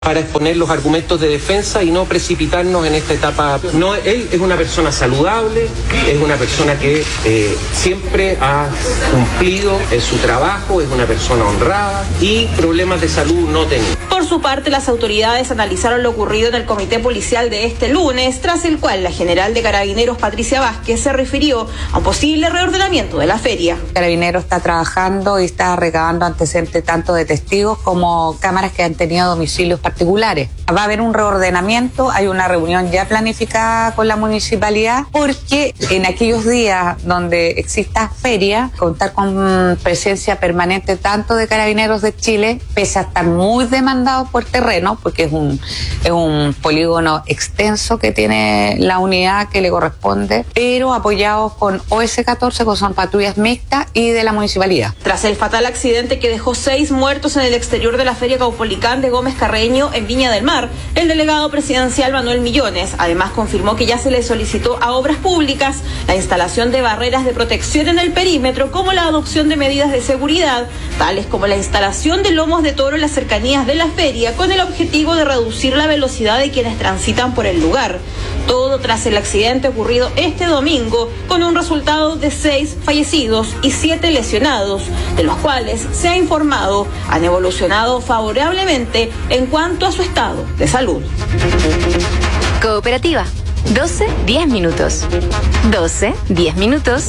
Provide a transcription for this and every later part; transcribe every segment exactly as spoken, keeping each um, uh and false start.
para exponer los argumentos de defensa y no precipitarnos en esta etapa. No, él es una persona saludable, es una persona que eh, siempre ha cumplido en su trabajo, es una persona honrada y problemas de salud no tenía. Por su parte, las autoridades analizaron lo ocurrido en el comité policial de este lunes, tras el cual la general de Carabineros, Patricia Vázquez, se refirió a un posible reordenamiento de la feria. Carabineros está trabajando y está recabando antecedentes tanto de testigos como cámaras que han tenido domicilios particulares. Va a haber un reordenamiento, hay una reunión ya planificada con la municipalidad, porque en aquellos días donde exista feria, contar con presencia permanente tanto de Carabineros de Chile, pese a estar muy demandado por terreno, porque es un, es un polígono extenso que tiene la unidad que le corresponde, pero apoyados con O S catorce, que son patrullas mixtas, y de la municipalidad. Tras el fatal accidente que dejó seis muertos en el exterior de la Feria Caupolicán de Gómez Carreño, en Viña del Mar, el delegado presidencial Manuel Millones además confirmó que ya se le solicitó a Obras Públicas la instalación de barreras de protección en el perímetro, como la adopción de medidas de seguridad, tales como la instalación de lomos de toro en las cercanías de la feria, con el objetivo de reducir la velocidad de quienes transitan por el lugar. Todo tras el accidente ocurrido este domingo, con un resultado de seis fallecidos y siete lesionados, de los cuales se ha informado han evolucionado favorablemente en cuanto a su estado de salud. Cooperativa, doce, diez minutos. doce, diez minutos.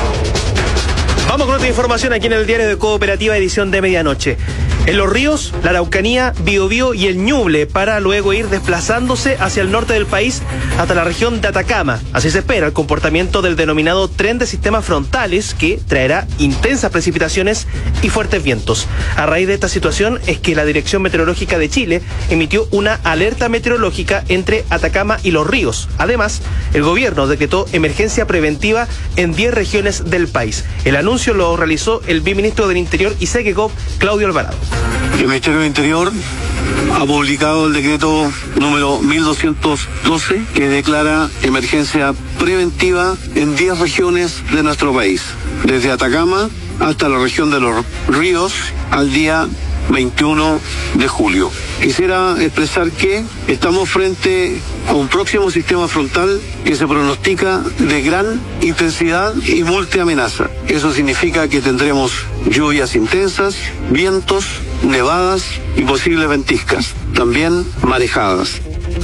Vamos con otra información aquí en el diario de Cooperativa, edición de medianoche. En Los Ríos, la Araucanía, Biobío y el Ñuble, para luego ir desplazándose hacia el norte del país hasta la región de Atacama. Así se espera el comportamiento del denominado tren de sistemas frontales, que traerá intensas precipitaciones y fuertes vientos. A raíz de esta situación es que la Dirección Meteorológica de Chile emitió una alerta meteorológica entre Atacama y Los Ríos. Además, el gobierno decretó emergencia preventiva en diez regiones del país. El anuncio lo realizó el viceministro del Interior y SEGECOP, Claudio Alvarado. El Ministerio del Interior ha publicado el decreto número mil doscientos doce que declara emergencia preventiva en diez regiones de nuestro país, desde Atacama hasta la región de Los Ríos al día veintiuno de julio. Quisiera expresar que estamos frente a un próximo sistema frontal que se pronostica de gran intensidad y multiamenaza. Eso significa que tendremos lluvias intensas, vientos, nevadas y posibles ventiscas, también marejadas.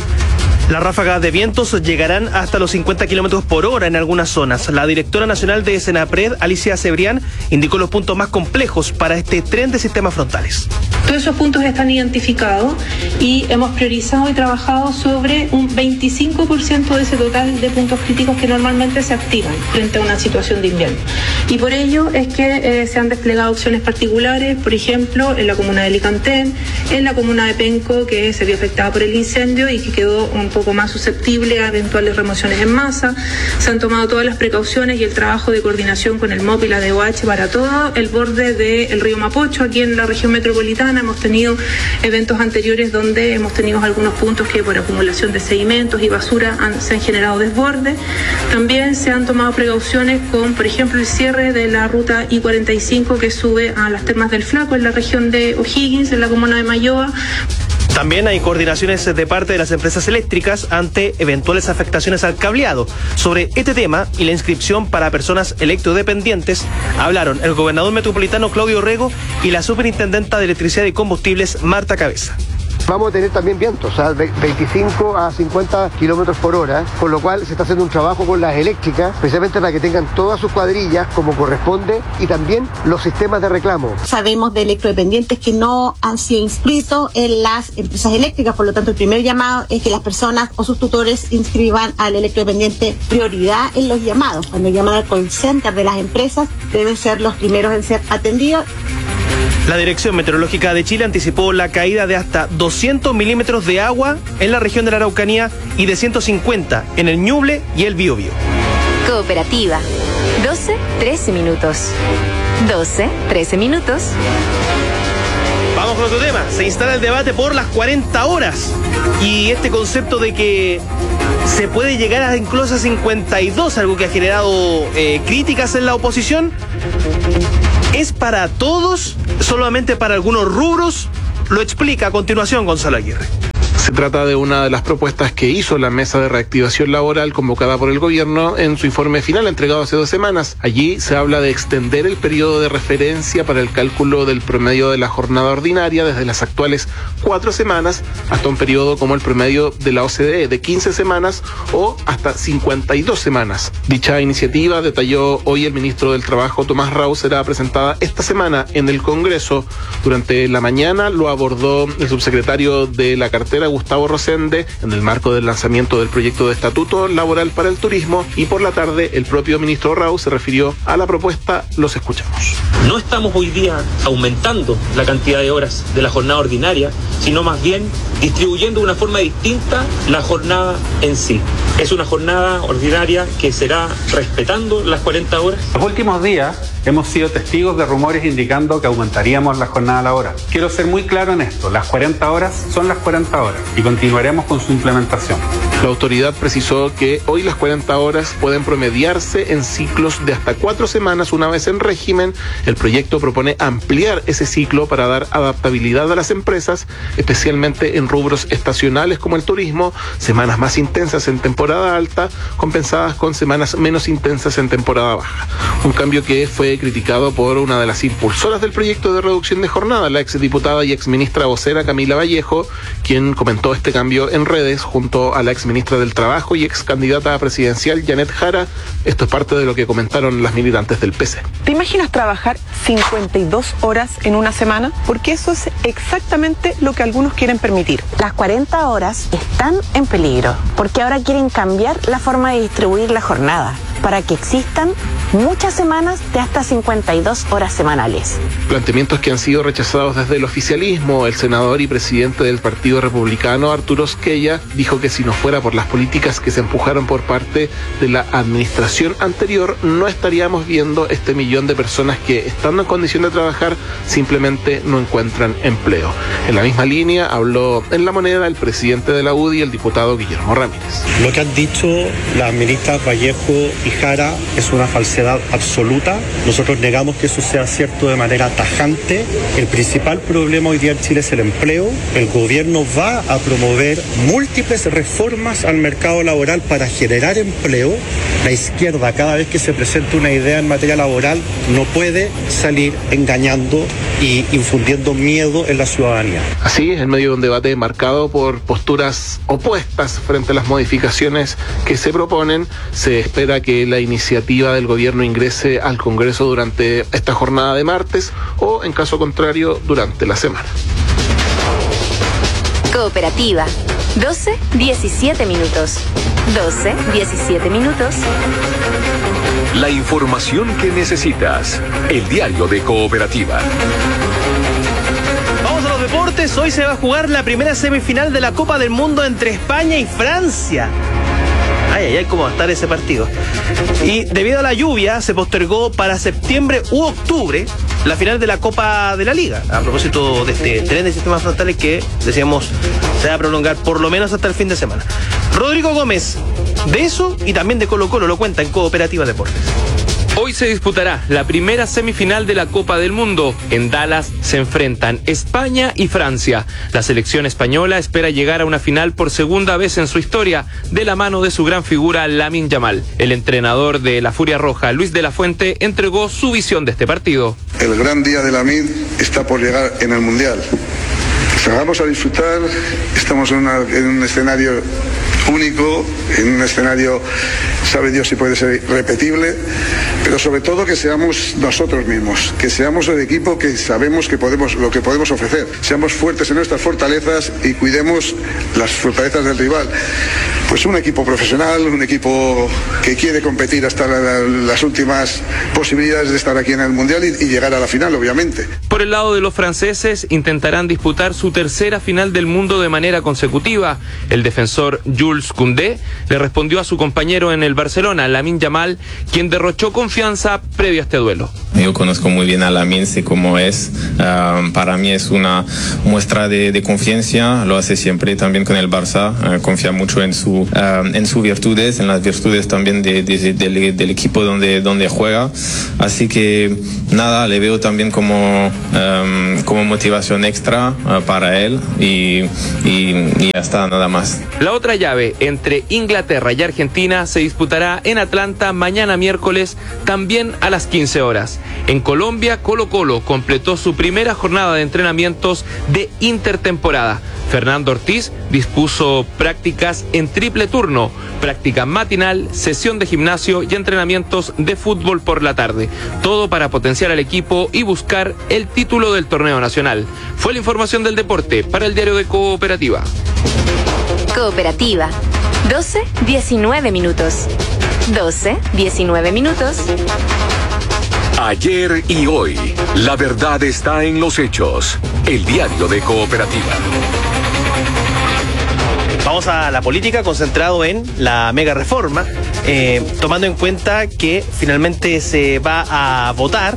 Las ráfagas de vientos llegarán hasta los cincuenta kilómetros por hora en algunas zonas. La directora nacional de Senapred, Alicia Cebrián, indicó los puntos más complejos para este tren de sistemas frontales. Todos esos puntos están identificados y hemos priorizado y trabajado sobre un veinticinco por ciento de ese total de puntos críticos que normalmente se activan frente a una situación de invierno. Y por ello es que eh, se han desplegado opciones particulares, por ejemplo, en la comuna de Licantén, en la comuna de Penco, que se vio afectada por el incendio y que quedó un poco más susceptible a eventuales remociones en masa. Se han tomado todas las precauciones y el trabajo de coordinación con el M O P y la D O H para todo el borde del río Mapocho, aquí en la región metropolitana. Hemos tenido eventos anteriores donde hemos tenido algunos puntos que por acumulación de sedimentos y basura han, se han generado desbordes. También se han tomado precauciones con, por ejemplo, el cierre de la ruta I cuarenta y cinco que sube a las Termas del Flaco en la región de O'Higgins, en la comuna de Mayoa. También hay coordinaciones de parte de las empresas eléctricas ante eventuales afectaciones al cableado. Sobre este tema y la inscripción para personas electrodependientes hablaron el gobernador metropolitano Claudio Rego y la superintendenta de Electricidad y Combustibles Marta Cabeza. Vamos a tener también vientos, o sea, de veinticinco a cincuenta kilómetros por hora, con lo cual se está haciendo un trabajo con las eléctricas, precisamente para que tengan todas sus cuadrillas como corresponde y también los sistemas de reclamo. Sabemos de electrodependientes que no han sido inscritos en las empresas eléctricas, por lo tanto el primer llamado es que las personas o sus tutores inscriban al electrodependiente prioridad en los llamados. Cuando llaman al call center de las empresas deben ser los primeros en ser atendidos. La Dirección Meteorológica de Chile anticipó la caída de hasta doscientos milímetros de agua en la región de la Araucanía y de ciento cincuenta en el Ñuble y el Biobío. Cooperativa, doce, trece minutos. doce, trece minutos. Vamos con otro tema. Se instala el debate por las cuarenta horas. Y este concepto de que se puede llegar a incluso a cincuenta y dos, algo que ha generado eh, críticas en la oposición. ¿Es para todos? ¿Solamente para algunos rubros? Lo explica a continuación Gonzalo Aguirre. Se trata de una de las propuestas que hizo la Mesa de Reactivación Laboral convocada por el gobierno en su informe final entregado hace dos semanas. Allí se habla de extender el periodo de referencia para el cálculo del promedio de la jornada ordinaria desde las actuales cuatro semanas hasta un periodo como el promedio de la O C D E de quince semanas o hasta cincuenta y dos semanas. Dicha iniciativa, detalló hoy el ministro del Trabajo Tomás Rau, será presentada esta semana en el Congreso. Durante la mañana lo abordó el subsecretario de la cartera Gustavo Rosende en el marco del lanzamiento del proyecto de estatuto laboral para el turismo, y por la tarde el propio ministro Rau se refirió a la propuesta. Los escuchamos. No estamos hoy día aumentando la cantidad de horas de la jornada ordinaria, sino más bien distribuyendo de una forma distinta la jornada en sí. Es una jornada ordinaria que será respetando las cuarenta horas. Los últimos días hemos sido testigos de rumores indicando que aumentaríamos la jornada laboral. Quiero ser muy claro en esto, las cuarenta horas son las cuarenta horas y continuaremos con su implementación. La autoridad precisó que hoy las cuarenta horas pueden promediarse en ciclos de hasta cuatro semanas una vez en régimen. El proyecto propone ampliar ese ciclo para dar adaptabilidad a las empresas, especialmente en rubros estacionales como el turismo, semanas más intensas en temporada alta, compensadas con semanas menos intensas en temporada baja. Un cambio que fue criticado por una de las impulsoras del proyecto de reducción de jornada, la exdiputada y exministra vocera Camila Vallejo, quien comentó este cambio en redes junto a la exministra del Trabajo y ex candidata presidencial Janet Jara. Esto es parte de lo que comentaron las militantes del P C. ¿Te imaginas trabajar cincuenta y dos horas en una semana? Porque eso es exactamente lo que algunos quieren permitir. Las cuarenta horas están en peligro, porque ahora quieren cambiar la forma de distribuir la jornada para que existan muchas semanas de hasta cincuenta y dos horas semanales. Planteamientos que han sido rechazados desde el oficialismo. El senador y presidente del Partido Republicano, Arturo Esquella, dijo que si no fuera por las políticas que se empujaron por parte de la administración anterior, no estaríamos viendo este millón de personas que, estando en condición de trabajar, simplemente no encuentran empleo. En la misma línea habló en La Moneda el presidente de la U D I, el diputado Guillermo Ramírez. Lo que han dicho las ministras Vallejo y Jara es una falsedad absoluta. Nosotros negamos que eso sea cierto de manera tajante. El principal problema hoy día en Chile es el empleo. El gobierno va a promover múltiples reformas al mercado laboral para generar empleo. La izquierda, cada vez que se presenta una idea en materia laboral, no puede salir engañando y infundiendo miedo en la ciudadanía. Así, en medio de un debate marcado por posturas opuestas frente a las modificaciones que se proponen, se espera que la iniciativa del gobierno ingrese al Congreso durante esta jornada de martes o, en caso contrario, durante la semana. Cooperativa. doce, diecisiete minutos. doce, diecisiete minutos. La información que necesitas. El diario de Cooperativa. Vamos a los deportes. Hoy se va a jugar la primera semifinal de la Copa del Mundo entre España y Francia. Ay, ay, ay, cómo va a estar ese partido. Y debido a la lluvia, se postergó para septiembre u octubre la final de la Copa de la Liga. A propósito de este tren de sistemas frontales que, decíamos, se va a prolongar por lo menos hasta el fin de semana. Rodrigo Gómez, de eso y también de Colo Colo, lo cuenta en Cooperativa Deportes. Hoy se disputará la primera semifinal de la Copa del Mundo. En Dallas se enfrentan España y Francia. La selección española espera llegar a una final por segunda vez en su historia, de la mano de su gran figura Lamine Yamal. El entrenador de la Furia Roja, Luis de la Fuente, entregó su visión de este partido. El gran día de Lamine está por llegar en el Mundial. Vamos a disfrutar, estamos en, una, en un escenario único, en un escenario, sabe Dios si puede ser repetible, pero sobre todo que seamos nosotros mismos, que seamos el equipo que sabemos que podemos, lo que podemos ofrecer, seamos fuertes en nuestras fortalezas y cuidemos las fortalezas del rival. Pues un equipo profesional, un equipo que quiere competir hasta la, la, las últimas posibilidades de estar aquí en el Mundial y, y llegar a la final, obviamente. Por el lado de los franceses, intentarán disputar su tercera final del mundo de manera consecutiva. El defensor Jules Koundé le respondió a su compañero en el Barcelona, Lamine Yamal, quien derrochó confianza previo a este duelo. Yo conozco muy bien a Lamine, sé cómo es. Uh, para mí es una muestra de, de confianza, lo hace siempre también con el Barça, uh, confía mucho en su uh, en sus virtudes, en las virtudes también de, de, de, del, del equipo donde, donde juega. Así que nada, le veo también como, um, como motivación extra uh, para él y, y, y ya está, nada más. La otra llave entre Inglaterra y Argentina se disputará en Atlanta mañana miércoles, también a las quince horas. En Colombia, Colo-Colo completó su primera jornada de entrenamientos de intertemporada. Fernando Ortiz dispuso prácticas en triple turno, práctica matinal, sesión de gimnasio y entrenamientos de fútbol por la tarde. Todo para potenciar al equipo y buscar el título del torneo nacional. Fue la información del deporte para el diario de Cooperativa. Cooperativa, doce diecinueve minutos. doce diecinueve minutos. Ayer y hoy, la verdad está en los hechos. El diario de Cooperativa. Vamos a la política, concentrado en la mega reforma, eh, tomando en cuenta que finalmente se va a votar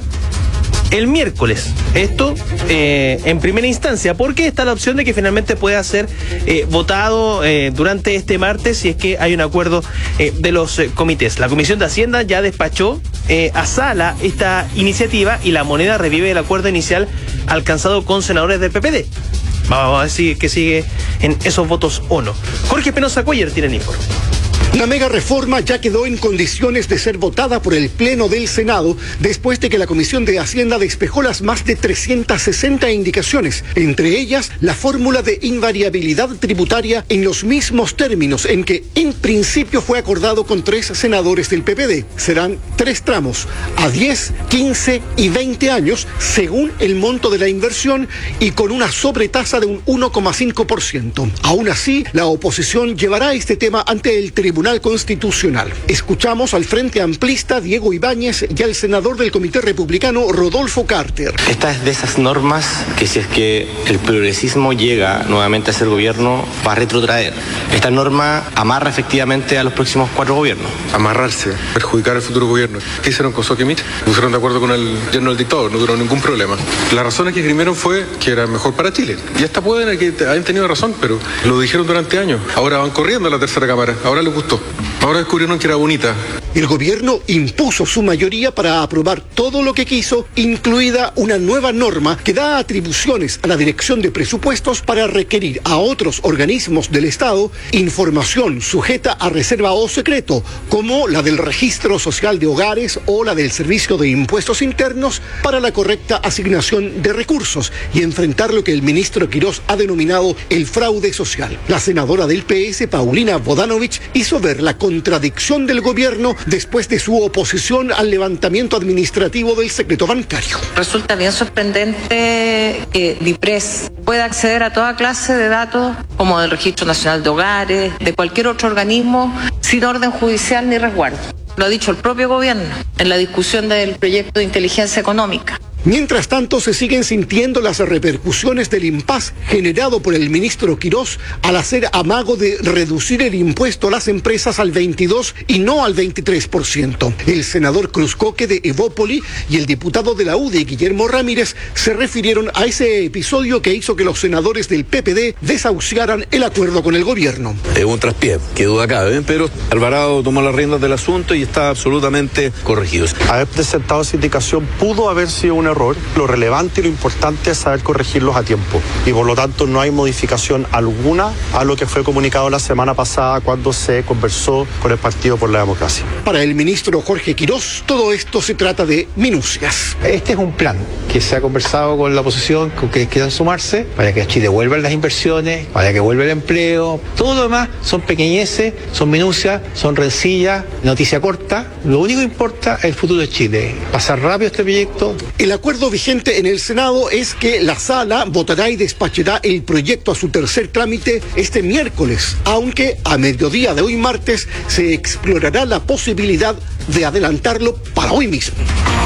el miércoles. Esto eh, en primera instancia, porque está la opción de que finalmente pueda ser eh, votado eh, durante este martes si es que hay un acuerdo eh, de los eh, comités. La Comisión de Hacienda ya despachó eh, a sala esta iniciativa y la Moneda revive el acuerdo inicial alcanzado con senadores del P P D. Vamos a ver si que sigue en esos votos o no. Jorge Penosa Cuellar tiene el informe. La mega reforma ya quedó en condiciones de ser votada por el Pleno del Senado después de que la Comisión de Hacienda despejó las más de trescientas sesenta indicaciones, entre ellas la fórmula de invariabilidad tributaria en los mismos términos en que en principio fue acordado con tres senadores del P P D. Serán tres tramos, a diez, quince y veinte años, según el monto de la inversión y con una sobretasa de un uno coma cinco por ciento. Aún así, la oposición llevará este tema ante el Tribunal Constitucional. Escuchamos al Frente Amplista Diego Ibáñez y al senador del Comité Republicano Rodolfo Carter. Esta es de esas normas que si es que el progresismo llega nuevamente a ser gobierno va a retrotraer. Esta norma amarra efectivamente a los próximos cuatro gobiernos. Amarrarse, perjudicar al futuro gobierno. ¿Qué hicieron con Soquimich? Pusieron de acuerdo con el yerno del dictador, no tuvieron ningún problema. La razón que esgrimieron fue que era mejor para Chile. Y hasta pueden que hayan tenido razón, pero lo dijeron durante años. Ahora van corriendo a la tercera cámara. Ahora les gustó. Ahora descubrieron que era bonita. El gobierno impuso su mayoría para aprobar todo lo que quiso, incluida una nueva norma que da atribuciones a la Dirección de Presupuestos para requerir a otros organismos del Estado información sujeta a reserva o secreto, como la del Registro Social de Hogares o la del Servicio de Impuestos Internos, para la correcta asignación de recursos y enfrentar lo que el ministro Quirós ha denominado el fraude social. La senadora del P S, Paulina Bodanovich, hizo ver la contradicción del gobierno después de su oposición al levantamiento administrativo del secreto bancario. Resulta bien sorprendente que DIPRES pueda acceder a toda clase de datos, como del Registro Nacional de Hogares, de cualquier otro organismo, sin orden judicial ni resguardo. Lo ha dicho el propio gobierno en la discusión del proyecto de inteligencia económica. Mientras tanto, se siguen sintiendo las repercusiones del impasse generado por el ministro Quirós al hacer amago de reducir el impuesto a las empresas al veintidós y no al veintitrés por ciento. El senador Cruzcoque de Evópoli y el diputado de la U D I, Guillermo Ramírez, se refirieron a ese episodio que hizo que los senadores del P P D desahuciaran el acuerdo con el gobierno. Es un traspié, que duda cabe, pero Alvarado tomó las riendas del asunto y está absolutamente corregido. Haber presentado esa indicación pudo haber sido una error. Lo relevante y lo importante es saber corregirlos a tiempo y por lo tanto no hay modificación alguna a lo que fue comunicado la semana pasada cuando se conversó con el Partido por la Democracia. Para el ministro Jorge Quirós, todo esto se trata de minucias. Este es un plan que se ha conversado con la oposición, con que quieran sumarse, para que Chile vuelvan las inversiones, para que vuelva el empleo. Todo lo demás son pequeñeces, son minucias, son rencillas, noticia corta. Lo único que importa es el futuro de Chile. Pasar rápido este proyecto. El El acuerdo vigente en el Senado es que la sala votará y despachará el proyecto a su tercer trámite este miércoles, aunque a mediodía de hoy martes se explorará la posibilidad de adelantarlo para hoy mismo.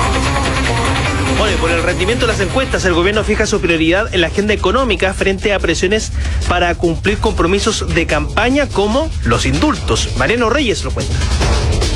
Bueno, por el rendimiento de las encuestas, el gobierno fija su prioridad en la agenda económica frente a presiones para cumplir compromisos de campaña como los indultos. Mariano Reyes lo cuenta.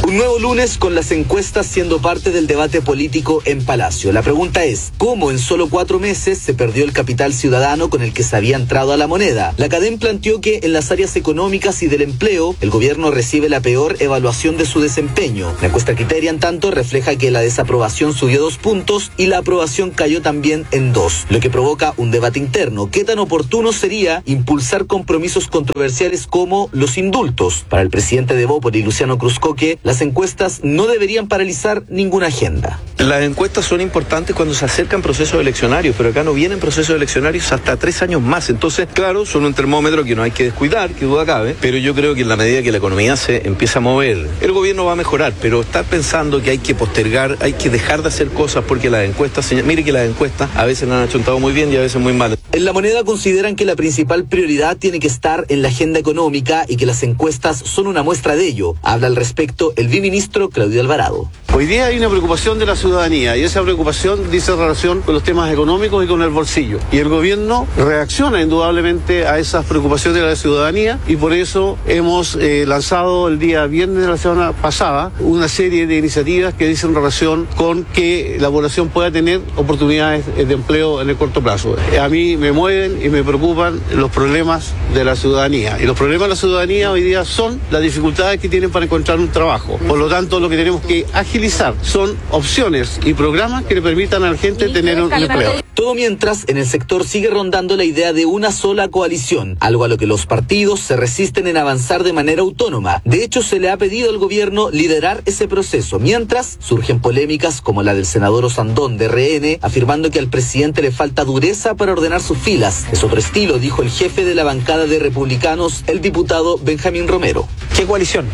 Un nuevo lunes con las encuestas siendo parte del debate político en Palacio. La pregunta es, ¿cómo en solo cuatro meses se perdió el capital ciudadano con el que se había entrado a la moneda? La Cadem planteó que en las áreas económicas y del empleo, el gobierno recibe la peor evaluación de su desempeño. La encuesta Criteria, en tanto, refleja que la desaprobación subió dos puntos y la aprobación cayó también en dos, lo que provoca un debate interno. ¿Qué tan oportuno sería impulsar compromisos controversiales como los indultos? Para el presidente de Bópoli, Luciano Cruzcoque, las encuestas no deberían paralizar ninguna agenda. Las encuestas son importantes cuando se acercan procesos eleccionarios, pero acá no vienen procesos eleccionarios hasta tres años más. Entonces, claro, son un termómetro que no hay que descuidar, que duda cabe, pero yo creo que en la medida que la economía se empieza a mover, el gobierno va a mejorar, pero está pensando que hay que postergar, hay que dejar de hacer cosas porque las encuestas, mire que las encuestas a veces la han achuntado muy bien y a veces muy mal. En La Moneda consideran que la principal prioridad tiene que estar en la agenda económica y que las encuestas son una muestra de ello. Habla al respecto el viceministro Claudio Alvarado. Hoy día hay una preocupación de la ciudadanía y esa preocupación dice relación con los temas económicos y con el bolsillo. Y el gobierno reacciona indudablemente a esas preocupaciones de la ciudadanía y por eso hemos eh, lanzado el día viernes de la semana pasada una serie de iniciativas que dicen relación con que la población pueda tener oportunidades de empleo en el corto plazo. A mí me mueven y me preocupan los problemas de la ciudadanía. Y los problemas de la ciudadanía hoy día son las dificultades que tienen para encontrar un trabajo. Por lo tanto, lo que tenemos que agilizar son opciones y programas que le permitan a la gente tener un empleo. Todo mientras en el sector sigue rondando la idea de una sola coalición, algo a lo que los partidos se resisten en avanzar de manera autónoma. De hecho, se le ha pedido al gobierno liderar ese proceso, mientras surgen polémicas como la del senador Osandón de R N, afirmando que al presidente le falta dureza para ordenar sus filas. Es otro estilo, dijo el jefe de la bancada de republicanos, el diputado Benjamín Romero. ¿Qué coalición?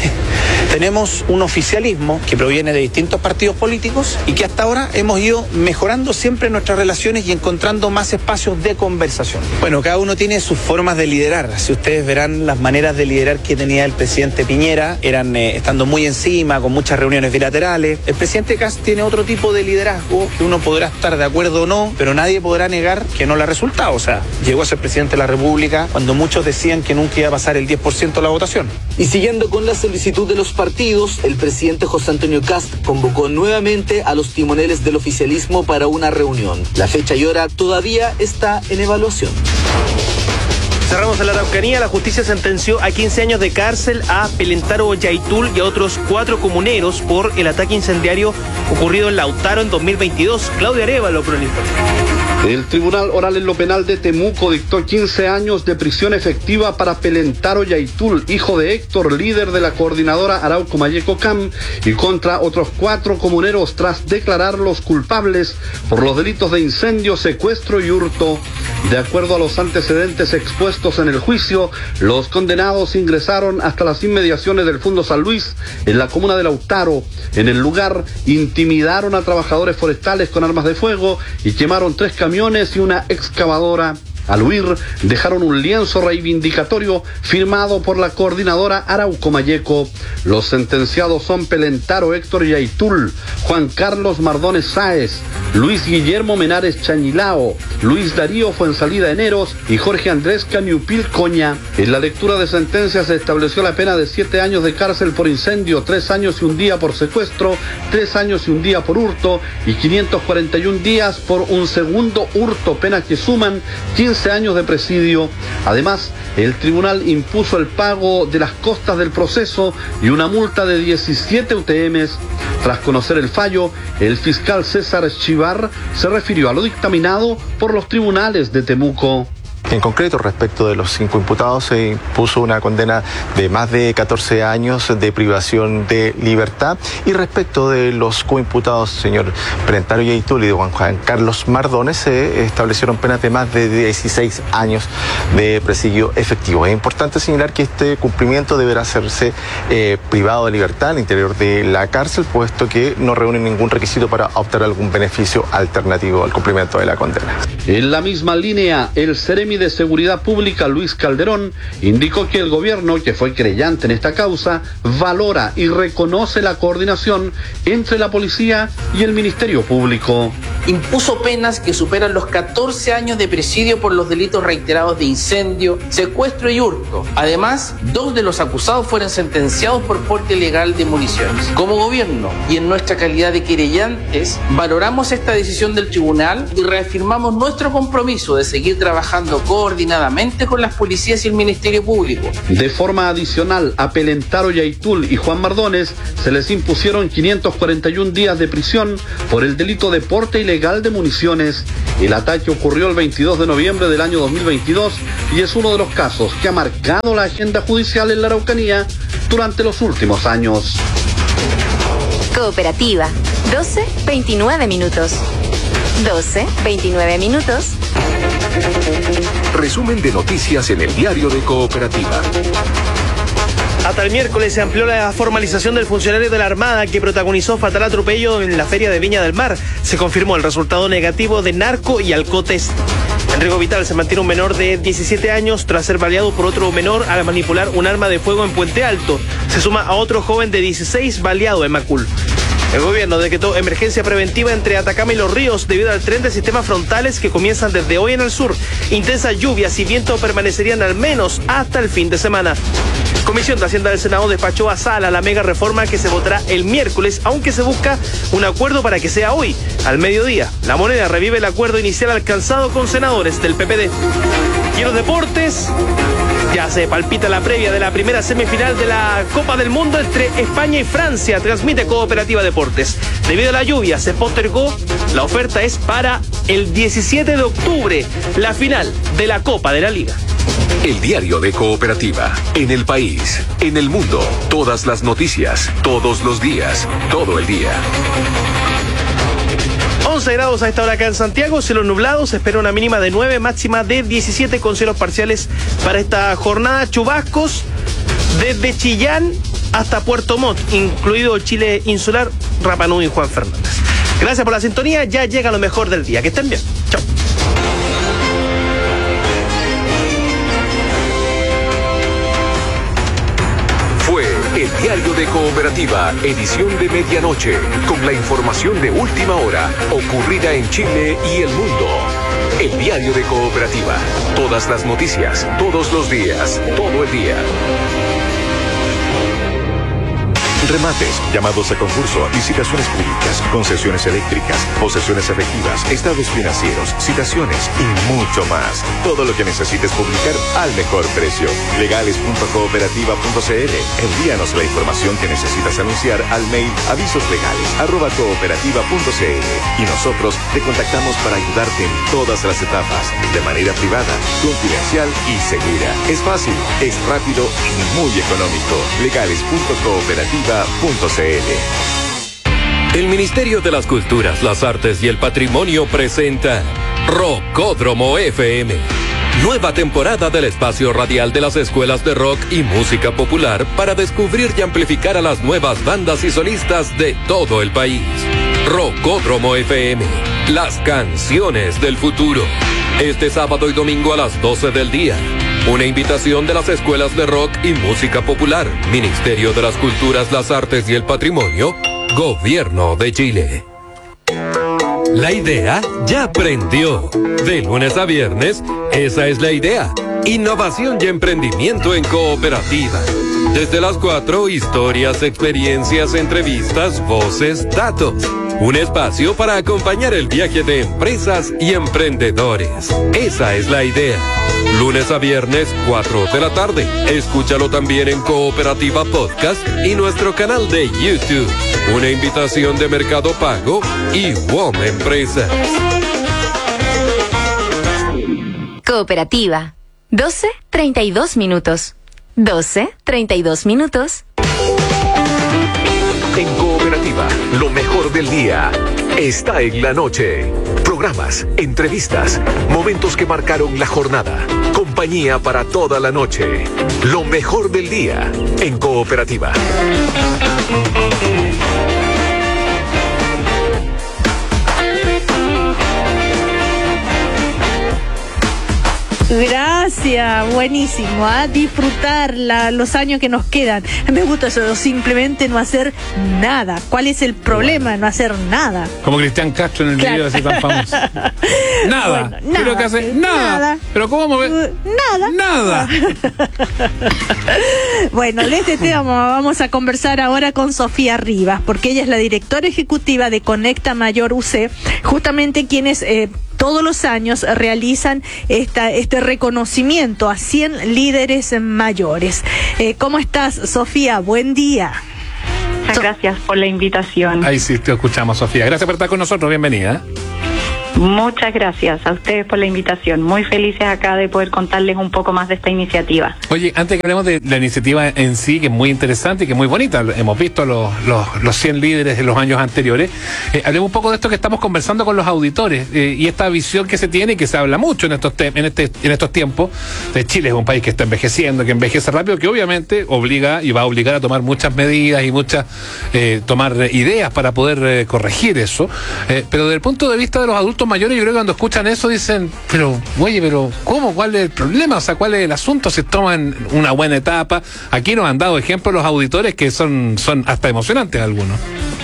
Tenemos un oficialismo que proviene de distintos partidos políticos y que hasta ahora hemos ido mejorando siempre nuestras relaciones y encontrando más espacios de conversación. Bueno, cada uno tiene sus formas de liderar. Si ustedes verán las maneras de liderar que tenía el presidente Piñera, eran eh, estando muy encima, con muchas reuniones bilaterales. El presidente Kast tiene otro tipo de liderazgo que uno podrá estar de acuerdo o no, pero nadie podrá negar que no le ha resultado. O sea, llegó a ser presidente de la República cuando muchos decían que nunca iba a pasar el diez por ciento de la votación. Y siguiendo con la solicitud de los partidos, el presidente José Antonio Kast convocó nuevamente a los timoneles del oficialismo para una reunión. La fecha y hora todavía está en evaluación. Cerramos en la Araucanía. La justicia sentenció a quince años de cárcel a Pelentaro Yaitul y a otros cuatro comuneros por el ataque incendiario ocurrido en Lautaro en dos mil veintidós. Claudia Arévalo con el informe. El Tribunal Oral en lo Penal de Temuco dictó quince años de prisión efectiva para Pelentaro Yaitul, hijo de Héctor, líder de la coordinadora Arauco Mayeco C A M, y contra otros cuatro comuneros tras declararlos culpables por los delitos de incendio, secuestro y hurto. De acuerdo a los antecedentes expuestos en el juicio, los condenados ingresaron hasta las inmediaciones del Fundo San Luis, en la comuna de Lautaro. En el lugar, intimidaron a trabajadores forestales con armas de fuego y quemaron tres camiones y una excavadora. Al huir, dejaron un lienzo reivindicatorio firmado por la coordinadora Arauco Mayeco. Los sentenciados son Pelentaro Héctor Yaitul, Juan Carlos Mardones Sáez, Luis Guillermo Menares Chañilao, Luis Darío Fuensalida Eneros y Jorge Andrés Caniupil Coña. En la lectura de sentencia se estableció la pena de siete años de cárcel por incendio, tres años y un día por secuestro, tres años y un día por hurto y quinientos cuarenta y un días por un segundo hurto, pena que suman quince años de presidio. Además, el tribunal impuso el pago de las costas del proceso y una multa de diecisiete U T Ms. Tras conocer el fallo, el fiscal César Chivar se refirió a lo dictaminado por los tribunales de Temuco. En concreto, respecto de los cinco imputados, se impuso una condena de más de catorce años de privación de libertad. Y respecto de los coimputados, señor Pelentaro Yaitul y de Juan, Juan Carlos Mardones, se establecieron penas de más de dieciséis años de presidio efectivo. Es importante señalar que este cumplimiento deberá hacerse eh, privado de libertad al interior de la cárcel, puesto que no reúne ningún requisito para obtener algún beneficio alternativo al cumplimiento de la condena. En la misma línea, el Seremi de Seguridad Pública, Luis Calderón, indicó que el gobierno, que fue creyente en esta causa, valora y reconoce la coordinación entre la policía y el Ministerio Público. Impuso penas que superan los catorce años de presidio por los delitos reiterados de incendio, secuestro y hurto. Además, dos de los acusados fueron sentenciados por porte ilegal de municiones. Como gobierno y en nuestra calidad de querellantes, valoramos esta decisión del tribunal y reafirmamos nuestro compromiso de seguir trabajando coordinadamente con las policías y el Ministerio Público. De forma adicional, a Pelentaro Yaitul y Juan Mardones se les impusieron quinientos cuarenta y un días de prisión por el delito de porte ilegal de municiones. El ataque ocurrió el veintidós de noviembre del año dos mil veintidós y es uno de los casos que ha marcado la agenda judicial en la Araucanía durante los últimos años. Cooperativa, doce veintinueve minutos. doce veintinueve minutos. Resumen de noticias en el diario de Cooperativa. Hasta el miércoles se amplió la formalización del funcionario de la Armada que protagonizó fatal atropello en la feria de Viña del Mar. Se confirmó el resultado negativo de narco y alcotest. En Riego Vital se mantiene un menor de diecisiete años tras ser baleado por otro menor al manipular un arma de fuego en Puente Alto. Se suma a otro joven de dieciséis baleado en Macul. El gobierno decretó emergencia preventiva entre Atacama y Los Ríos debido al tren de sistemas frontales que comienzan desde hoy en el sur. Intensas lluvias y viento permanecerían al menos hasta el fin de semana. Comisión de Hacienda del Senado despachó a sala la mega reforma que se votará el miércoles, aunque se busca un acuerdo para que sea hoy, al mediodía. La Moneda revive el acuerdo inicial alcanzado con senadores del P P D. Y en los deportes, ya se palpita la previa de la primera semifinal de la Copa del Mundo entre España y Francia. Transmite Cooperativa Deportes. Debido a la lluvia se postergó. La oferta es para el diecisiete de octubre, la final de la Copa de la Liga. El diario de Cooperativa. En el país, en el mundo, todas las noticias, todos los días, todo el día. once grados a esta hora acá en Santiago, cielos nublados, se espera una mínima de nueve, máxima de diecisiete con cielos parciales para esta jornada. Chubascos desde Chillán hasta Puerto Montt, incluido Chile Insular, Rapa Nui y Juan Fernández. Gracias por la sintonía, ya llega lo mejor del día. Que estén bien. Chao. Fue el diario de Cooperativa, edición de medianoche, con la información de última hora, ocurrida en Chile y el mundo. El diario de Cooperativa, todas las noticias, todos los días, todo el día. Remates, llamados a concurso, licitaciones públicas, concesiones eléctricas, posesiones efectivas, estados financieros, citaciones y mucho más. Todo lo que necesites publicar al mejor precio. legales punto cooperativa punto c l. Envíanos la información que necesitas anunciar al mail avisoslegales arroba cooperativa punto c l y nosotros te contactamos para ayudarte en todas las etapas, de manera privada, confidencial y segura. Es fácil, es rápido y muy económico. legales punto cooperativa punto c l. El Ministerio de las Culturas, las Artes y el Patrimonio presenta Rockódromo F M. Nueva temporada del espacio radial de las escuelas de rock y música popular para descubrir y amplificar a las nuevas bandas y solistas de todo el país. Rockódromo F M, las canciones del futuro. Este sábado y domingo a las doce del día. Una invitación de las escuelas de rock y música popular, Ministerio de las Culturas, las Artes y el Patrimonio, Gobierno de Chile. La idea ya prendió. De lunes a viernes, esa es la idea. Innovación y emprendimiento en Cooperativa. Desde las cuatro, historias, experiencias, entrevistas, voces, datos. Un espacio para acompañar el viaje de empresas y emprendedores. Esa es la idea. Lunes a viernes, cuatro de la tarde. Escúchalo también en Cooperativa Podcast y nuestro canal de YouTube. Una invitación de Mercado Pago y W O M Empresas. Cooperativa. doce treinta y dos minutos. doce treinta y dos minutos. En Cooperativa, lo mejor del día está en la noche. Programas, entrevistas, momentos que marcaron la jornada. Compañía para toda la noche. Lo mejor del día en Cooperativa. Gracias, buenísimo. A disfrutar la, los años que nos quedan. Me gusta eso, simplemente no hacer nada. ¿Cuál es el problema? No hacer nada. Como Cristian Castro en el Claro. video ese tan famoso. Nada. Bueno, nada. Creo que hace nada. Nada. Pero ¿cómo mover? Nada. Nada. Bueno, de este tema vamos a conversar ahora con Sofía Rivas, porque ella es la directora ejecutiva de Conecta Mayor U C, justamente quienes eh, todos los años realizan esta, este reconocimiento a cien líderes mayores. Eh, ¿Cómo estás, Sofía? Buen día. Muchas gracias por la invitación. Ahí sí te escuchamos, Sofía. Gracias por estar con nosotros. Bienvenida. Muchas gracias a ustedes por la invitación. Muy felices acá de poder contarles un poco más de esta iniciativa. Oye, antes que hablemos de la iniciativa en sí, que es muy interesante y que es muy bonita, hemos visto los, los, los cien líderes de los años anteriores, eh, hablemos un poco de esto que estamos conversando con los auditores eh, y esta visión que se tiene y que se habla mucho en estos, te en, este, en estos tiempos. De Chile es un país que está envejeciendo, que envejece rápido, que obviamente obliga y va a obligar a tomar muchas medidas y muchas, eh, tomar ideas para poder eh, corregir eso. Eh, pero desde el punto de vista de los adultos mayores, yo creo que cuando escuchan eso dicen, pero, oye, pero ¿cómo? ¿Cuál es el problema? O sea, ¿cuál es el asunto? Si toman una buena etapa. Aquí nos han dado ejemplos los auditores que son, son hasta emocionantes algunos.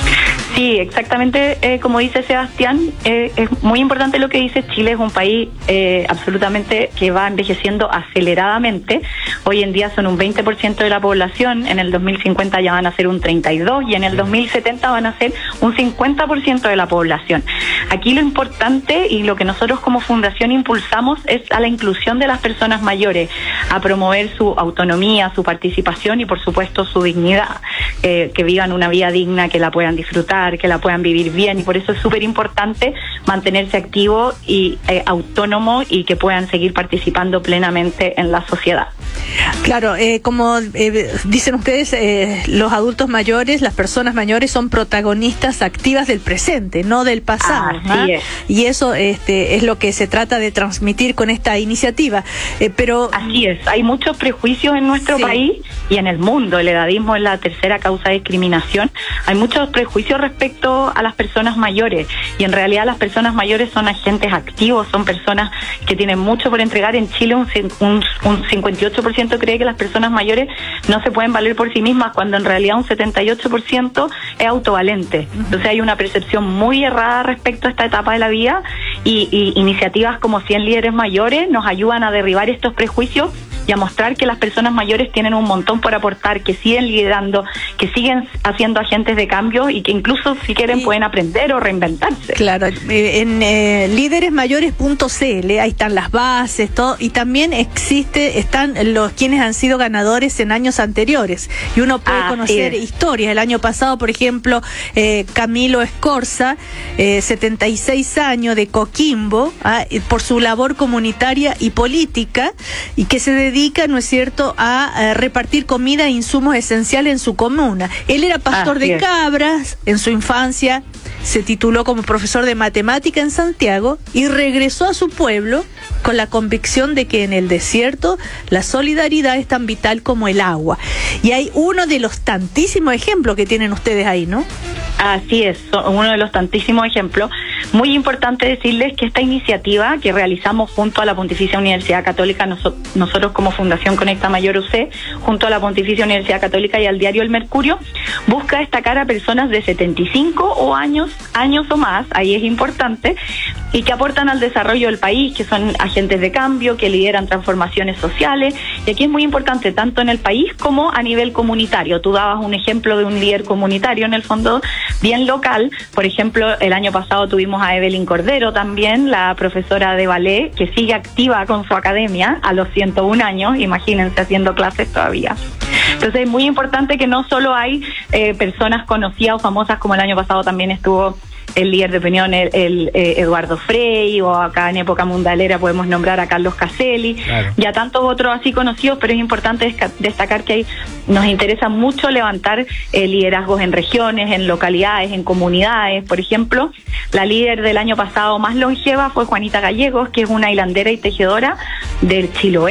Sí, exactamente eh, como dice Sebastián, eh, es muy importante lo que dice. Chile es un país eh, absolutamente que va envejeciendo aceleradamente. Hoy en día son un veinte por ciento de la población, en el dos mil cincuenta ya van a ser un treinta y dos por ciento y en el dos mil setenta van a ser un cincuenta por ciento de la población. Aquí lo importante y lo que nosotros como fundación impulsamos es a la inclusión de las personas mayores, a promover su autonomía, su participación y por supuesto su dignidad, eh, que vivan una vida digna, que la puedan disfrutar, que la puedan vivir bien, y por eso es súper importante mantenerse activo y eh, autónomo y que puedan seguir participando plenamente en la sociedad. Claro, eh, como eh, dicen ustedes, eh, los adultos mayores, las personas mayores son protagonistas activas del presente, no del pasado. Así ¿ah? es. Y eso este, es lo que se trata de transmitir con esta iniciativa. Eh, pero Así es, hay muchos prejuicios en nuestro Sí. país y en el mundo. El edadismo es la tercera causa de discriminación. Hay muchos prejuicios respecto a las personas mayores y en realidad las personas mayores son agentes activos, son personas que tienen mucho por entregar. En Chile un, un, un cincuenta y ocho por ciento cree que las personas mayores no se pueden valer por sí mismas, cuando en realidad un setenta y ocho por ciento es autovalente. Entonces hay una percepción muy errada respecto a esta etapa de la vida y, y iniciativas como cien líderes mayores nos ayudan a derribar estos prejuicios y a mostrar que las personas mayores tienen un montón por aportar, que siguen liderando, que siguen haciendo agentes de cambio y que incluso si quieren pueden aprender o reinventarse. Claro, eh, en eh, líderes mayores punto c l ahí están las bases, todo, y también existe, están los quienes han sido ganadores en años anteriores, y uno puede Así conocer es. historias. El año pasado, por ejemplo, eh, Camilo Escorza, eh, setenta y seis años, de Coquimbo, ah, y por su labor comunitaria y política, y que se dedica, ¿no es cierto?, a, a repartir comida e insumos esenciales en su comuna. Él era pastor Así de es. cabras en su infancia, se tituló como profesor de matemática en Santiago y regresó a su pueblo con la convicción de que en el desierto la solidaridad es tan vital como el agua. Y hay uno de los tantísimos ejemplos que tienen ustedes ahí, ¿no? Así es, son uno de los tantísimos ejemplos. Muy importante decirles que esta iniciativa que realizamos junto a la Pontificia Universidad Católica, noso nosotros como Fundación Conecta Mayor U C, junto a la Pontificia Universidad Católica y al diario El Mercurio, busca destacar a personas de setenta y cinco o años, años o más, ahí es importante, y que aportan al desarrollo del país, que son agentes de cambio, que lideran transformaciones sociales, y aquí es muy importante tanto en el país como a nivel comunitario. Tú dabas un ejemplo de un líder comunitario, en el fondo bien local. Por ejemplo, el año pasado tuvimos a Evelyn Cordero también, la profesora de ballet, que sigue activa con su academia a los ciento un años, imagínense, haciendo clases todavía. Entonces es muy importante que no solo hay eh, personas conocidas o famosas, como el año pasado también estuvo el líder de opinión, el, el eh, Eduardo Frei, o acá en época mundalera podemos nombrar a Carlos Caselli, claro, y a tantos otros así conocidos, pero es importante destacar que hay, nos interesa mucho levantar eh, liderazgos en regiones, en localidades, en comunidades. Por ejemplo, la líder del año pasado más longeva fue Juanita Gallegos, que es una hilandera y tejedora del Chiloé,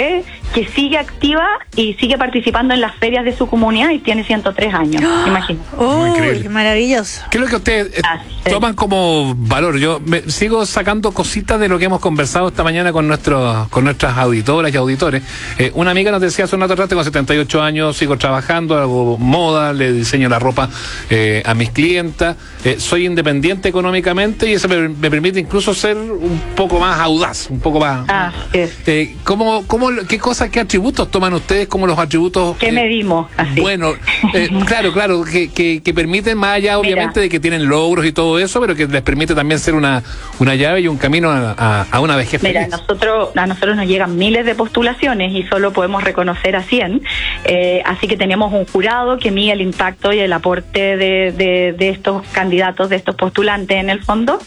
que sigue activa y sigue participando en las ferias de su comunidad y tiene ciento tres años, ¡oh! Imagínate. ¡Uy, qué maravilloso! ¿Qué es lo que ustedes eh, toman como valor? Yo me sigo sacando cositas de lo que hemos conversado esta mañana con nuestros con nuestras auditoras y auditores. Eh, una amiga nos decía hace un rato, tengo setenta y ocho años, sigo trabajando, hago moda, le diseño la ropa eh, a mis clientas, eh, soy independiente económicamente y eso me, me permite incluso ser un poco más audaz, un poco más... Ah, sí. eh, ¿cómo, cómo, ¿Qué cosas, qué atributos toman ustedes como los atributos? ¿Qué eh, medimos? Así. Bueno, eh, claro, claro, que, que, que permiten, más allá obviamente Mira. de que tienen logros y todo eso, pero que les permite también ser una, una llave y un camino a, a, a una vejez Mira, feliz. nosotros, a nosotros nos llegan miles de postulaciones y solo podemos reconocer a cien, eh, así que tenemos un jurado que mide el impacto y el aporte de, de, de estos candidatos, de estos postulantes en el fondo,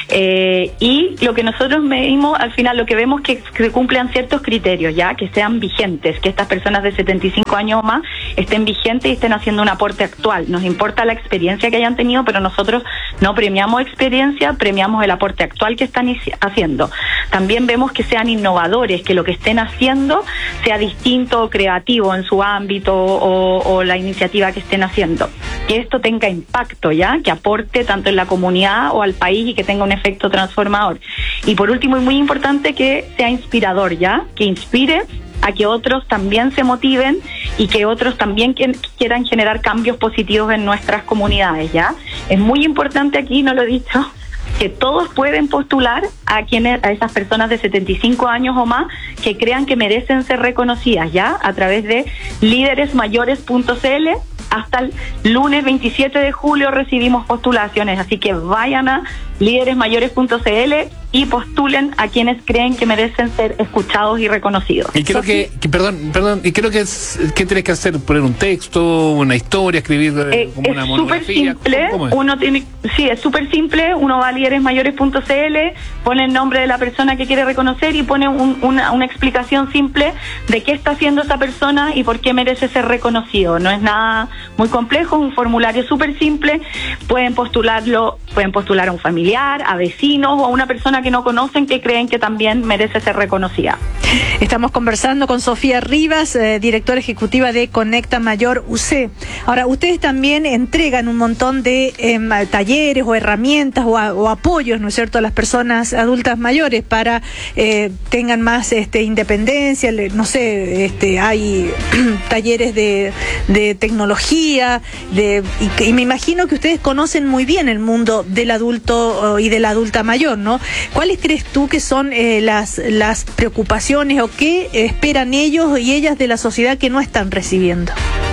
eh, y lo que nosotros medimos, al final lo que vemos es que, que cumplan ciertos criterios, ya que sean vigentes, que estas personas de setenta y cinco años o más estén vigentes y estén haciendo un aporte actual. Nos importa la experiencia que hayan tenido, pero nosotros no premiamos experiencia, premiamos el aporte actual que están haciendo. También vemos que sean innovadores, que lo que estén haciendo sea distinto o creativo en su ámbito o, o la iniciativa que estén haciendo. Que esto tenga impacto, ya, que aporte tanto en la comunidad o al país y que tenga un efecto transformador. Y por último, y muy importante, que sea inspirador, ya, que inspire a que otros también se motiven y que otros también quieran generar cambios positivos en nuestras comunidades, ¿ya? Es muy importante aquí, no lo he dicho, que todos pueden postular a quienes, a esas personas de setenta y cinco años o más que crean que merecen ser reconocidas, ¿ya? A través de líderes mayores punto c l. Hasta el lunes veintisiete de julio recibimos postulaciones, así que vayan a líderes mayores punto c l y postulen a quienes creen que merecen ser escuchados y reconocidos. Y creo que, que, perdón, perdón, y creo que es, ¿qué tienes que hacer? ¿Poner un texto, una historia, escribir eh, como una monografía? Es súper simple, ¿Cómo, cómo es? uno tiene, sí, es súper simple, uno va a líderes mayores punto c l, pone el nombre de la persona que quiere reconocer y pone un, una, una explicación simple de qué está haciendo esa persona y por qué merece ser reconocido. No es nada muy complejo, es un formulario súper simple, pueden postularlo, pueden postular a un familiar, a vecinos o a una persona que no conocen que creen que también merece ser reconocida. Estamos conversando con Sofía Rivas, eh, directora ejecutiva de Conecta Mayor U C. Ahora, ustedes también entregan un montón de eh, talleres o herramientas o, a, o apoyos, ¿no es cierto?, a las personas adultas mayores para eh, tengan más este, independencia, le, no sé, este, hay talleres de, de tecnología, de, y, y me imagino que ustedes conocen muy bien el mundo del adulto y de la adulta mayor, ¿no? ¿Cuáles crees tú que son eh, las, las preocupaciones o qué esperan ellos y ellas de la sociedad que no están recibiendo?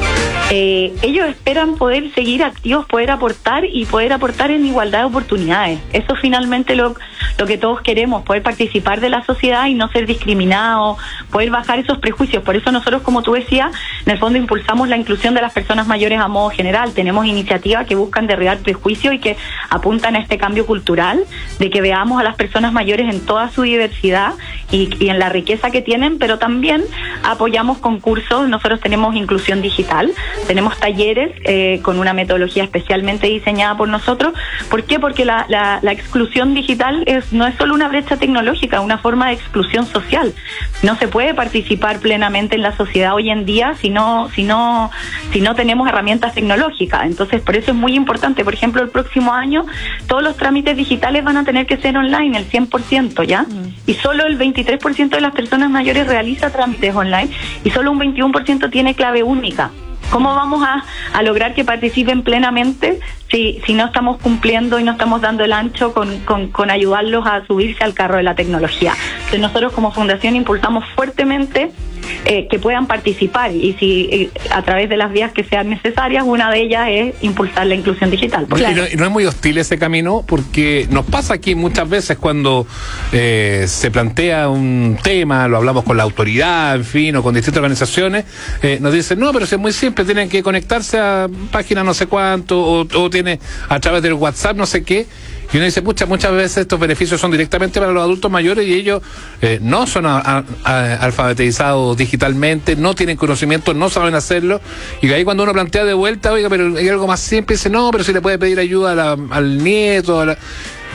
Eh, ellos esperan poder seguir activos, poder aportar y poder aportar en igualdad de oportunidades. Eso finalmente lo, lo que todos queremos, poder participar de la sociedad y no ser discriminados, poder bajar esos prejuicios. Por eso nosotros, como tú decías, en el fondo impulsamos la inclusión de las personas mayores a modo general. Tenemos iniciativas que buscan derribar prejuicios y que apuntan a este cambio cultural, de que veamos a las personas mayores en toda su diversidad y, y en la riqueza que tienen, pero también apoyamos concursos. Nosotros tenemos inclusión digital, tenemos talleres eh, con una metodología especialmente diseñada por nosotros. ¿Por qué? Porque la, la, la exclusión digital es no es solo una brecha tecnológica, es una forma de exclusión social. No se puede participar plenamente en la sociedad hoy en día si no, si no, si no tenemos herramientas tecnológicas. Entonces, por eso es muy importante. Por ejemplo, el próximo año todos los trámites digitales van a tener que ser online, el cien por ciento, ¿ya? Mm. Y solo el veintitrés por ciento de las personas mayores realiza trámites online y solo un veintiuno por ciento tiene clave única. ¿Cómo vamos a, a lograr que participen plenamente si, si no estamos cumpliendo y no estamos dando el ancho con, con, con ayudarlos a subirse al carro de la tecnología? Entonces nosotros como fundación impulsamos fuertemente eh, que puedan participar y si eh, a través de las vías que sean necesarias, una de ellas es impulsar la inclusión digital. Claro. Y, no, y no es muy hostil ese camino, porque nos pasa aquí muchas veces cuando eh, se plantea un tema, lo hablamos con la autoridad, en fin, o con distintas organizaciones, eh, nos dicen, no, pero si es muy simple, tienen que conectarse a página no sé cuánto, o, o tiene a través del WhatsApp no sé qué. Y uno dice, pucha, muchas veces estos beneficios son directamente para los adultos mayores y ellos eh, no son a, a, a, alfabetizados digitalmente, no tienen conocimiento, no saben hacerlo. Y ahí cuando uno plantea de vuelta, oiga, pero hay algo más simple, dice, no, pero si le puede pedir ayuda a la, al nieto, a la...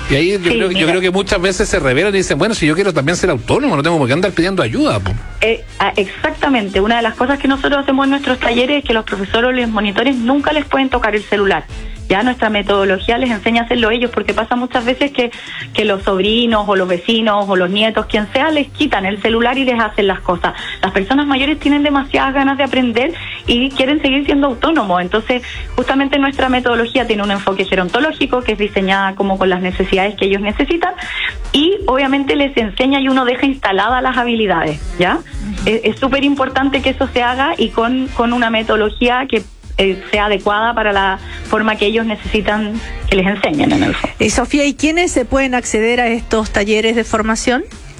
Y ahí yo, Sí, creo, yo mira. creo que muchas veces se revelan y dicen, bueno, si yo quiero también ser autónomo, no tengo por qué andar pidiendo ayuda. Po. Eh, ah, exactamente, una de las cosas que nosotros hacemos en nuestros talleres es que los profesores o los monitores nunca les pueden tocar el celular. Ya nuestra metodología les enseña a hacerlo ellos, porque pasa muchas veces que, que los sobrinos o los vecinos o los nietos, quien sea, les quitan el celular y les hacen las cosas. Las personas mayores tienen demasiadas ganas de aprender y quieren seguir siendo autónomos. Entonces, justamente nuestra metodología tiene un enfoque gerontológico que es diseñada como con las necesidades que ellos necesitan y obviamente les enseña y uno deja instaladas las habilidades, ¿ya? Es súper importante que eso se haga y con, con una metodología que Eh, sea adecuada para la forma que ellos necesitan que les enseñen en el fondo. Y Sofía, ¿y quiénes se pueden acceder a estos talleres de formación?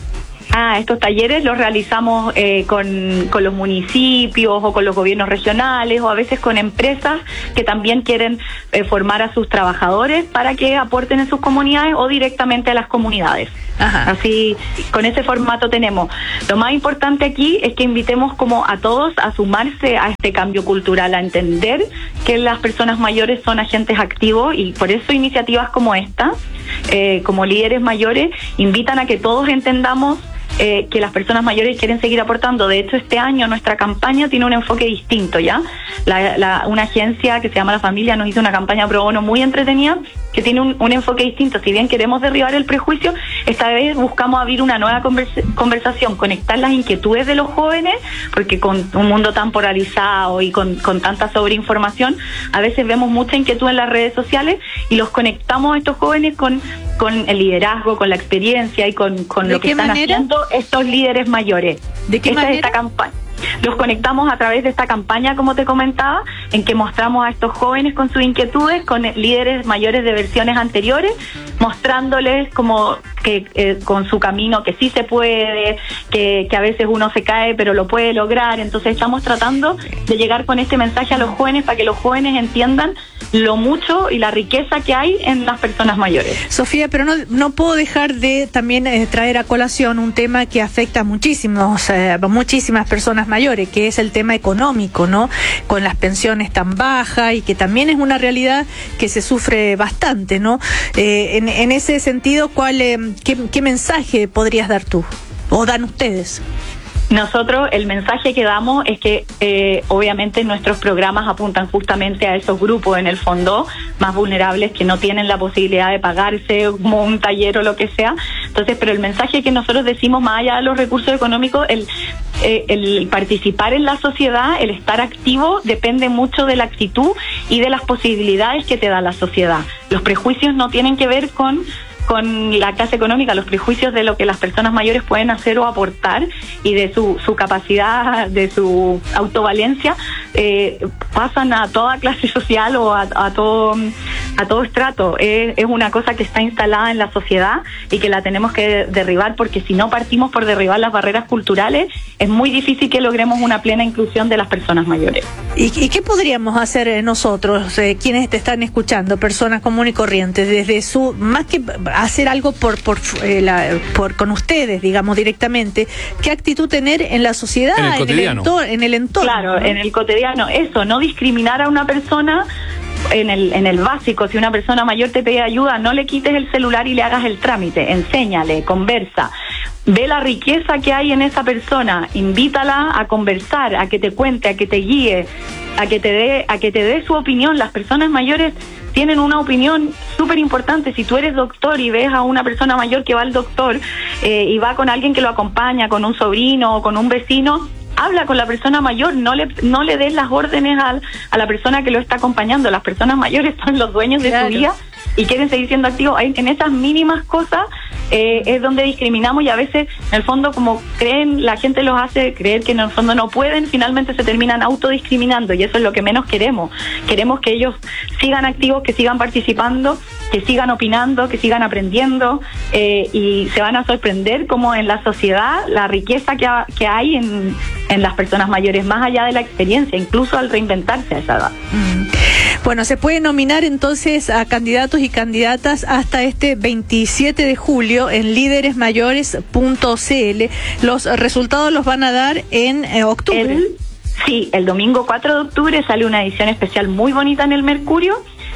Ah, estos talleres los realizamos eh, con, con los municipios o con los gobiernos regionales o a veces con empresas que también quieren eh, formar a sus trabajadores para que aporten en sus comunidades o directamente a las comunidades. Ajá. Así, con ese formato tenemos. Lo más importante aquí es que invitemos como a todos a sumarse a este cambio cultural, a entender que las personas mayores son agentes activos y por eso iniciativas como esta, eh, como líderes mayores, invitan a que todos entendamos Eh, que las personas mayores quieren seguir aportando. De hecho, este año nuestra campaña tiene un enfoque distinto, ¿ya? La, la, una agencia que se llama La Familia nos hizo una campaña pro bono muy entretenida que tiene un, un enfoque distinto. Si bien queremos derribar el prejuicio, esta vez buscamos abrir una nueva conversa, conversación, conectar las inquietudes de los jóvenes, porque con un mundo tan polarizado y con, con tanta sobreinformación, a veces vemos mucha inquietud en las redes sociales y los conectamos a estos jóvenes con, con el liderazgo, con la experiencia y con, con lo que están manera? haciendo estos líderes mayores. ¿De qué Esta manera? es esta campaña. Los conectamos a través de esta campaña, como te comentaba, en que mostramos a estos jóvenes con sus inquietudes, con líderes mayores de versiones anteriores, mostrándoles como que eh, con su camino que sí se puede, que, que a veces uno se cae pero lo puede lograr. Entonces estamos tratando de llegar con este mensaje a los jóvenes para que los jóvenes entiendan lo mucho y la riqueza que hay en las personas mayores. Sofía, pero no, no puedo dejar de también eh, traer a colación un tema que afecta a muchísimos, eh, muchísimas personas mayores, que es el tema económico, ¿no? Con las pensiones tan bajas y que también es una realidad que se sufre bastante, ¿no? Eh, en, en ese sentido, ¿cuál, eh, qué, qué mensaje podrías dar tú o dan ustedes? Nosotros el mensaje que damos es que eh, obviamente nuestros programas apuntan justamente a esos grupos en el fondo más vulnerables que no tienen la posibilidad de pagarse como un taller o lo que sea. Entonces, pero el mensaje que nosotros decimos más allá de los recursos económicos, el, eh, el participar en la sociedad, el estar activo depende mucho de la actitud y de las posibilidades que te da la sociedad. Los prejuicios no tienen que ver con con la clase económica, los prejuicios de lo que las personas mayores pueden hacer o aportar y de su, su capacidad, de su autovalencia, eh, pasan a toda clase social o a, a todo a todo estrato. Es, es una cosa que está instalada en la sociedad y que la tenemos que derribar, porque si no partimos por derribar las barreras culturales, es muy difícil que logremos una plena inclusión de las personas mayores. ¿Y, y qué podríamos hacer nosotros, eh, quienes te están escuchando, personas comunes y corrientes, desde su, más que hacer algo por por, eh, la, por con ustedes, digamos, directamente, qué actitud tener en la sociedad, en el en cotidiano, el, entor, en el entorno? Claro, ¿no? En el cotidiano, eso, no discriminar a una persona en el en el básico. Si una persona mayor te pide ayuda, no le quites el celular y le hagas el trámite, enséñale, conversa. Ve la riqueza que hay en esa persona, invítala a conversar, a que te cuente, a que te guíe, a que te dé, a que te dé su opinión. Las personas mayores tienen una opinión súper importante. Si tú eres doctor y ves a una persona mayor que va al doctor eh, y va con alguien que lo acompaña, con un sobrino o con un vecino, habla con la persona mayor, no le no le des las órdenes a, a la persona que lo está acompañando. Las personas mayores son los dueños de Claro. su vida y quieren seguir siendo activos. En esas mínimas cosas eh, es donde discriminamos, y a veces en el fondo, como creen, la gente los hace creer que en el fondo no pueden, finalmente se terminan autodiscriminando, y eso es lo que menos queremos. Queremos que ellos sigan activos, que sigan participando, que sigan opinando, que sigan aprendiendo, eh, y se van a sorprender como en la sociedad la riqueza que, ha, que hay en, en las personas mayores, más allá de la experiencia, incluso al reinventarse a esa edad. Mm. Bueno, se puede nominar entonces a candidatos y candidatas hasta este veintisiete de julio en líderes mayores punto c l. Los resultados los van a dar en eh, octubre. El, sí, el domingo cuatro de octubre sale una edición especial muy bonita en el Mercurio,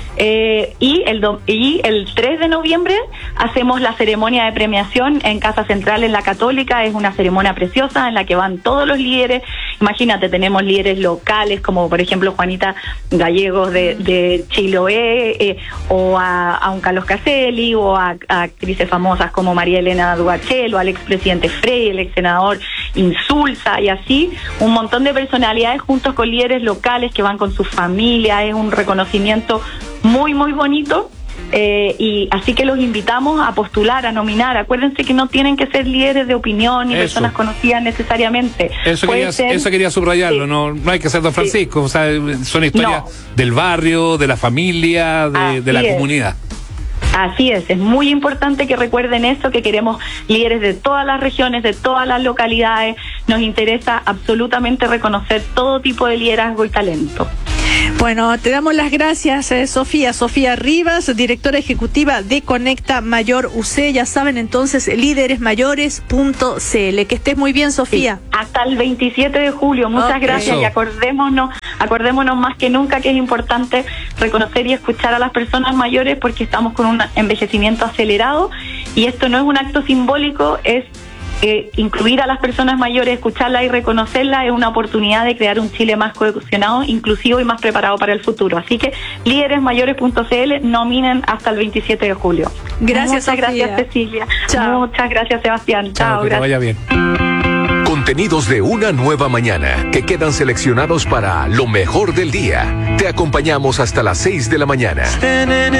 Eh, y, el do, y el tres de noviembre hacemos la ceremonia de premiación en Casa Central en la Católica. Es una ceremonia preciosa en la que van todos los líderes. Imagínate, tenemos líderes locales como por ejemplo Juanita Gallegos de, de Chiloé, eh, o a, a un Carlos Caselli, o a, a actrices famosas como María Elena Duachel, o al expresidente Frey, el ex senador Insulza, y así un montón de personalidades juntos con líderes locales que van con sus familias. Es un reconocimiento muy muy bonito, eh, y así que los invitamos a postular, a nominar. Acuérdense que no tienen que ser líderes de opinión ni Eso. personas conocidas necesariamente. Eso quería, ser, eso quería subrayarlo, sí. no, no hay que ser Don Francisco, sí. O sea, son historias No. del barrio, de la familia, de, de la es. comunidad. Así es, es muy importante que recuerden esto, que queremos líderes de todas las regiones, de todas las localidades. Nos interesa absolutamente reconocer todo tipo de liderazgo y talento. Bueno, te damos las gracias, eh, Sofía. Sofía Rivas, directora ejecutiva de Conecta Mayor U C. Ya saben, entonces, líderes mayores punto c l. Que estés muy bien, Sofía. Sí, hasta el veintisiete de julio. Muchas Okay. gracias. Eso. Y acordémonos, acordémonos más que nunca que es importante reconocer y escuchar a las personas mayores, porque estamos con un envejecimiento acelerado y esto no es un acto simbólico, es Eh, incluir a las personas mayores, escucharlas y reconocerlas es una oportunidad de crear un Chile más cohesionado, inclusivo y más preparado para el futuro. Así que líderes mayores punto c l nominen hasta el veintisiete de julio. Gracias, Muchas Sofía. gracias, Cecilia. Chao. Muchas gracias, Sebastián. Chao, Chao, que te gracias. vaya bien. Contenidos de una nueva mañana que quedan seleccionados para lo mejor del día. Te acompañamos hasta las seis de la mañana.